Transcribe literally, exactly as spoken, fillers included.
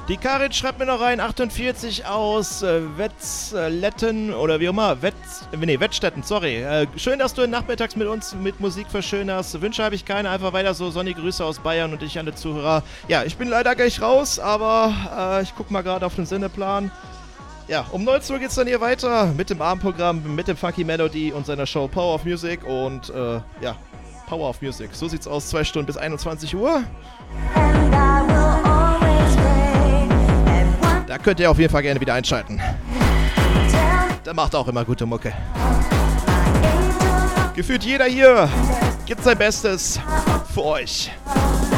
Die Karin schreibt mir noch rein, achtundvierzig aus äh, Wetzletten oder wie auch immer, Wetz, nee, Wettstetten, sorry. Äh, schön, dass du nachmittags mit uns mit Musik verschönerst. Wünsche habe ich keine, einfach weiter so. Sonnige Grüße aus Bayern und ich an die Zuhörer. Ja, ich bin leider gleich raus, aber äh, ich guck mal gerade auf den Sendeplan. Ja, um neunzehn Uhr geht's dann hier weiter mit dem Abendprogramm, mit dem Funky Melody und seiner Show Power of Music und äh, ja, Power of Music. So sieht's aus, zwei Stunden bis einundzwanzig Uhr. Da könnt ihr auf jeden Fall gerne wieder einschalten. Der macht auch immer gute Mucke. Gefühlt jeder hier gibt sein Bestes für euch.